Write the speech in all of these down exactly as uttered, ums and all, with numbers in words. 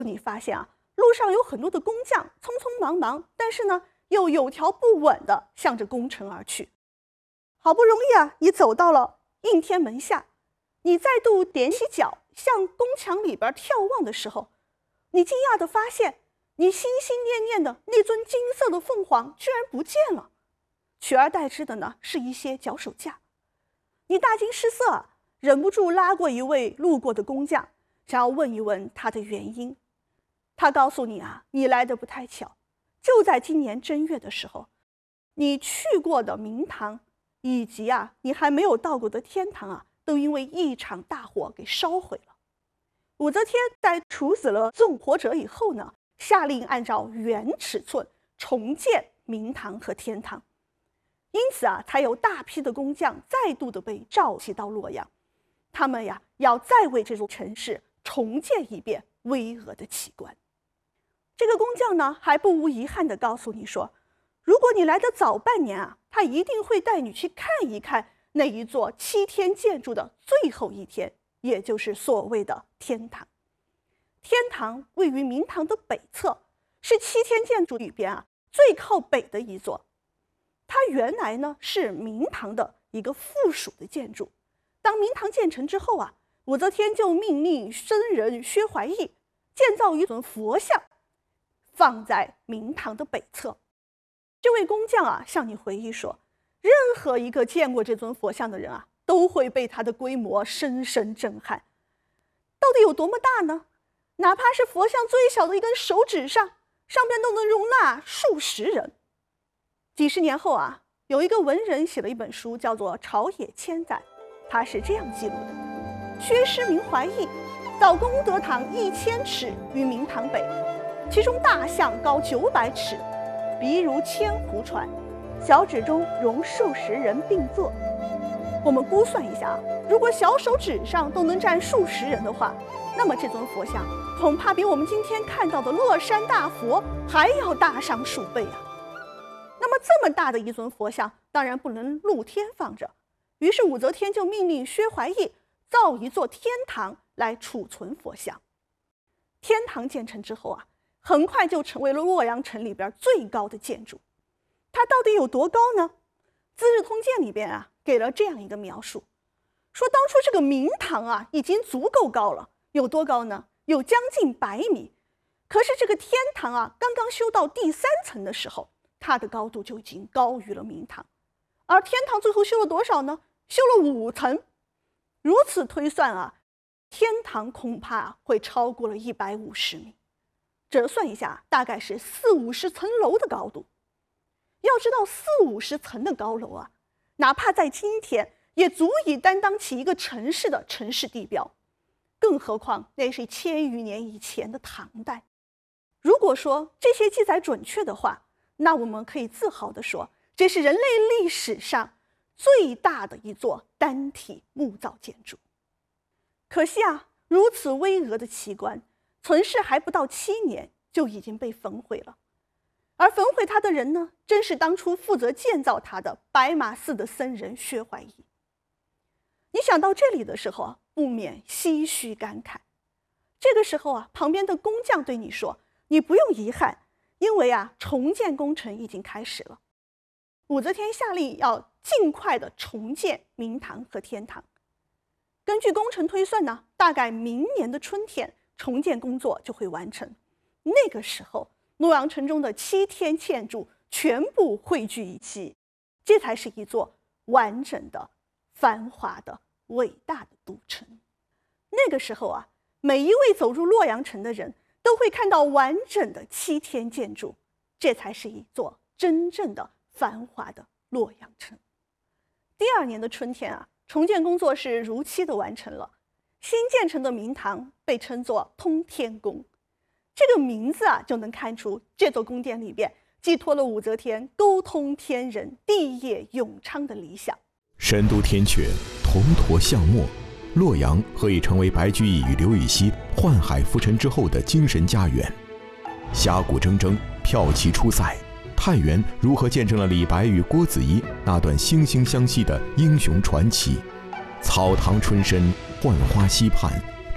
你发现啊，路上有很多的工匠匆匆忙忙，但是呢，又有条不紊地向着宫城而去。好不容易啊，你走到了应天门下，你再度踮起脚向宫墙里边眺望的时候，你惊讶地发现，你心心念念的那尊金色的凤凰居然不见了，取而代之的呢是一些脚手架。你大惊失色啊，忍不住拉过一位路过的工匠，想要问一问他的原因。他告诉你啊，你来得不太巧，就在今年正月的时候，你去过的明堂以及啊你还没有到过的天堂啊，都因为一场大火给烧毁了。武则天在处死了纵火者以后呢，下令按照原尺寸重建明堂和天堂，因此啊，才有大批的工匠再度的被召集到洛阳，他们呀要再为这座城市重建一遍巍峨的奇观。这个工匠呢，还不无遗憾地告诉你说，如果你来得早半年啊，他一定会带你去看一看那一座七天建筑的最后一天，也就是所谓的天堂。天堂位于明堂的北侧，是七天建筑里边啊最靠北的一座。它原来呢是明堂的一个附属的建筑。当明堂建成之后啊，武则天就命令僧人薛怀义建造一尊佛像，放在明堂的北侧。这位工匠啊向你回忆说，任何一个见过这尊佛像的人啊，都会被它的规模深深震撼。到底有多么大呢？哪怕是佛像最小的一根手指上，上边都能容纳数十人。几十年后啊，有一个文人写了一本书，叫做《朝野千载》，他是这样记录的：薛师明怀义造功德堂一千尺于明堂北，其中大像高九百尺，鼻如千斛船，小指中容数十人并坐。我们估算一下啊，如果小手指上都能站数十人的话，那么这尊佛像恐怕比我们今天看到的乐山大佛还要大上数倍啊。那么这么大的一尊佛像，当然不能露天放着，于是武则天就命令薛怀义造一座天堂来储存佛像。天堂建成之后啊，很快就成为了洛阳城里边最高的建筑。它到底有多高呢？资治通鉴里边啊给了这样一个描述，说当初这个明堂啊已经足够高了，有多高呢？有将近百米。可是这个天堂啊刚刚修到第三层的时候，它的高度就已经高于了明堂。而天堂最后修了多少呢？修了五层。如此推算啊，天堂恐怕会超过了一百五十米。折算一下，大概是四五十层楼的高度。要知道四五十层的高楼啊，哪怕在今天也足以担当起一个城市的城市地标，更何况那是千余年以前的唐代。如果说这些记载准确的话，那我们可以自豪地说，这是人类历史上最大的一座单体木造建筑。可惜啊，如此巍峨的奇观，存世还不到七年就已经被焚毁了。而焚毁它的人呢，正是当初负责建造它的白马寺的僧人薛怀义。你想到这里的时候啊，不免唏嘘感慨。这个时候啊，旁边的工匠对你说，你不用遗憾，因为啊，重建工程已经开始了。武则天下令要尽快的重建明堂和天堂。根据工程推算呢，大概明年的春天，重建工作就会完成。那个时候，洛阳城中的七天建筑全部汇聚一起，这才是一座完整的、繁华的、伟大的都城。那个时候啊，每一位走入洛阳城的人都会看到完整的七天建筑，这才是一座真正的繁华的洛阳城。第二年的春天啊，重建工作是如期的完成了。新建成的明堂被称作通天宫，这个名字啊就能看出这座宫殿里边寄托了武则天沟通天人、地业永昌的理想。 神都天阙，铜驼象墨，洛阳何以成为白居易与刘禹锡宦海浮沉之后的精神家园？侠骨铮铮，骠骑出塞，太原如何见证了李白与郭子仪那段惺惺相惜的英雄传奇？草堂春深，浣花溪畔，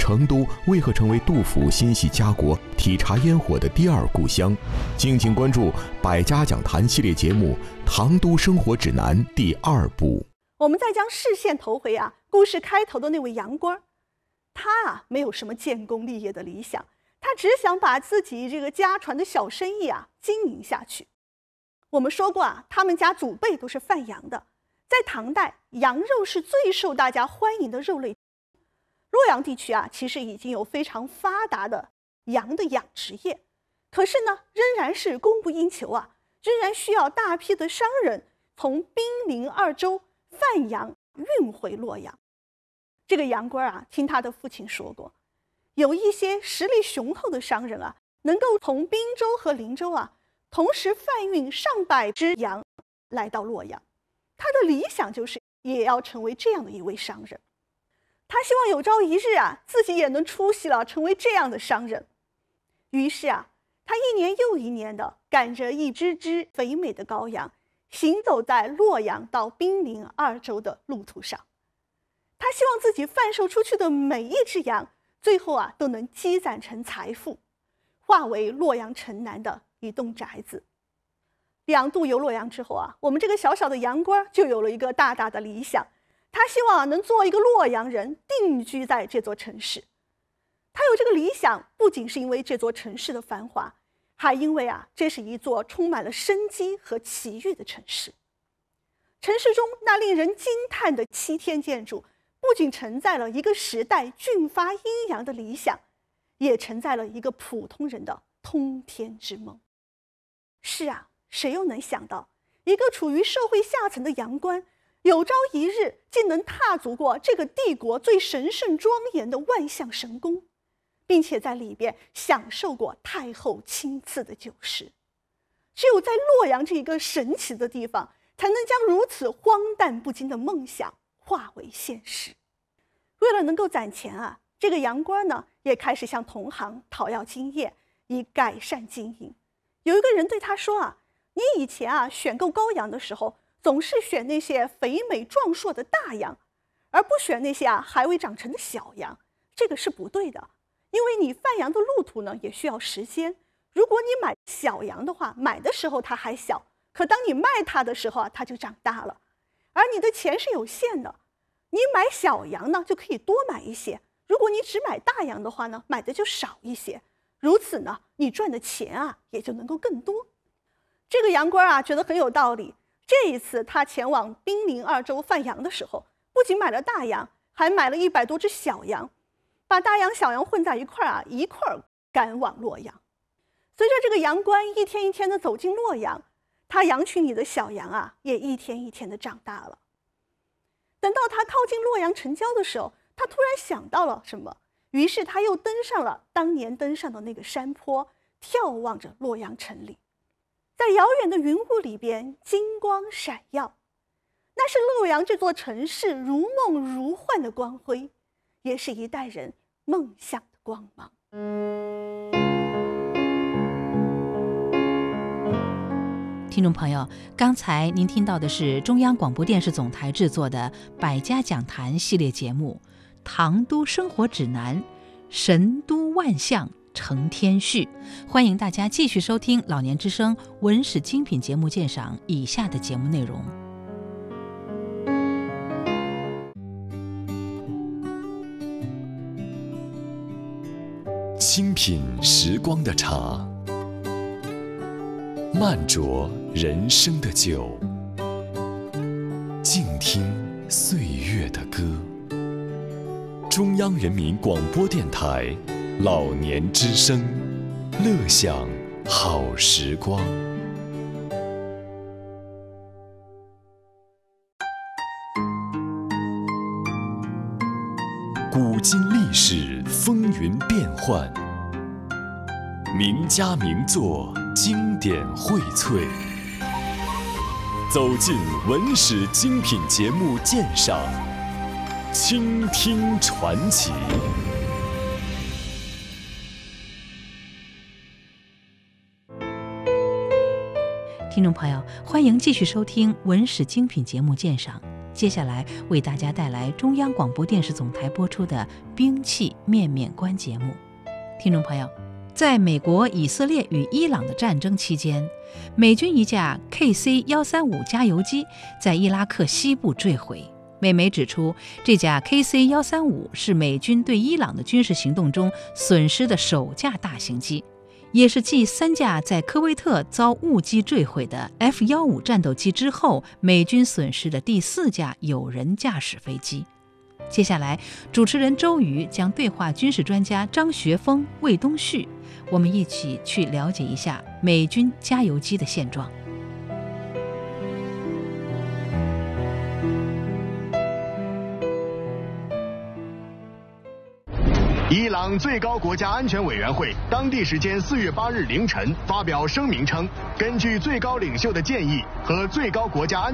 成都为何成为杜甫心系家国、体察烟火的第二故乡？敬请关注《百家讲坛》系列节目《唐都生活指南》第二部。 我们再将视线投回啊，故事开头的那位杨官，他啊没有什么建功立业的理想，他只想把自己这个家传的小生意啊经营下去。我们说过啊，他们家祖辈都是贩羊的，在唐代，羊肉是最受大家欢迎的肉类。洛阳地区啊，其实已经有非常发达的羊的养殖业，可是呢，仍然是供不应求啊，仍然需要大批的商人从兵临二州贩羊运回洛阳。这个杨官啊，听他的父亲说过，有一些实力雄厚的商人啊，能够从滨州和林州啊，同时贩运上百只羊来到洛阳。他的理想就是也要成为这样的一位商人。他希望有朝一日啊，自己也能出息了，成为这样的商人。于是啊，他一年又一年的赶着一只只肥美的羔羊，行走在洛阳到兵临二州的路途上。他希望自己贩售出去的每一只羊，最后啊都能积攒成财富，化为洛阳城南的一栋宅子。两度游洛阳之后啊，我们这个小小的杨官就有了一个大大的理想。他希望能做一个洛阳人，定居在这座城市。他有这个理想，不仅是因为这座城市的繁华，还因为啊，这是一座充满了生机和奇遇的城市。城市中那令人惊叹的七天建筑，不仅承载了一个时代俊发阴阳的理想，也承载了一个普通人的通天之梦。是啊，谁又能想到，一个处于社会下层的阳官，有朝一日竟能踏足过这个帝国最神圣庄严的万象神宫，并且在里边享受过太后亲赐的酒食。只有在洛阳这一个神奇的地方，才能将如此荒诞不经的梦想化为现实。为了能够攒钱啊，这个杨官呢也开始向同行讨要经验，以改善经营。有一个人对他说啊，你以前啊选购羔羊的时候，总是选那些肥美壮硕的大羊，而不选那些啊还未长成的小羊，这个是不对的。因为你贩羊的路途呢也需要时间，如果你买小羊的话，买的时候它还小，可当你卖它的时候啊，它就长大了。而你的钱是有限的，你买小羊呢就可以多买一些，如果你只买大羊的话呢，买的就少一些，如此呢你赚的钱啊也就能够更多。这个杨官啊觉得很有道理，这一次他前往兵临二州贩羊的时候，不仅买了大羊，还买了一百多只小羊，把大羊小羊混在一块儿啊，一块儿赶往洛阳。随着这个羊官一天一天的走进洛阳，他羊群里的小羊啊也一天一天的长大了。等到他靠近洛阳城郊的时候，他突然想到了什么，于是他又登上了当年登上的那个山坡，眺望着洛阳城里。在遥远的云雾里边，金光闪耀，那是洛阳这座城市如梦如幻的光辉，也是一代人梦想的光芒。 听众朋友，刚才您听到的是中央广播电视总台制作的《百家讲坛》系列节目《唐都生活指南》，神都万象承天序。欢迎大家继续收听老年之声文史精品节目鉴赏以下的节目内容。 清品时光的茶，慢酌人生的酒，静听岁月的歌。中央人民广播电台老年之声，乐享好时光。古今历史风云变幻，名家名作经典荟萃，走进文史精品节目鉴赏，倾听传奇。 听众朋友，欢迎继续收听文史精品节目鉴赏。 接下来为大家带来中央广播电视总台播出的《兵器面面观》节目。听众朋友，在美国、以色列与伊朗的战争期间，美军一架 K C 一三五加油机在伊拉克西部坠毁。美媒指出，这架 K C 一三五是美军对伊朗的军事行动中损失的首架大型机，也是继三架在科威特遭误击坠毁的 F 十五 战斗机之后，美军损失的第四架有人驾驶飞机。接下来，主持人周瑜将对话军事专家张学峰、魏东旭，我们一起去了解一下美军加油机的现状。 伊朗最高国家安全委员会当地时间四月八日凌晨发表声明称，根据最高领袖的建议和最高国家安